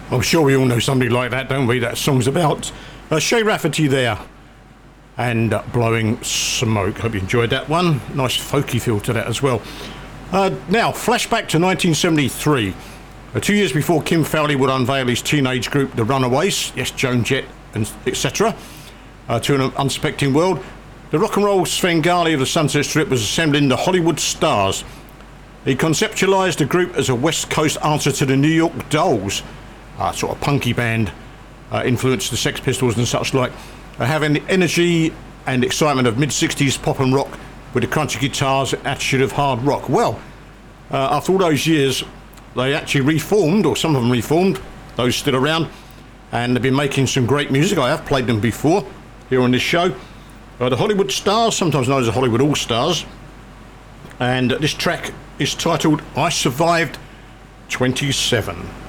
I'm sure we all know somebody like that, don't we? That song's about. Shay Rafferty there. And Blowing Smoke. Hope you enjoyed that one. Nice folky feel to that as well. Now, flashback to 1973. 2 years before Kim Fowley would unveil his teenage group, The Runaways, yes, Joan Jett, and etc., to an unsuspecting world, the rock and roll Svengali of the Sunset Strip was assembling the Hollywood Stars. He conceptualised the group as a West Coast answer to the New York Dolls, sort of punky band, influenced the Sex Pistols and such like, having the energy and excitement of mid-60s pop and rock with the crunchy guitars and attitude of hard rock. Well, after all those years, they actually reformed, or some of them reformed, those still around, and they've been making some great music. I have played them before here on this show. The Hollywood Stars, sometimes known as the Hollywood All Stars, and this track is titled I Survived 27.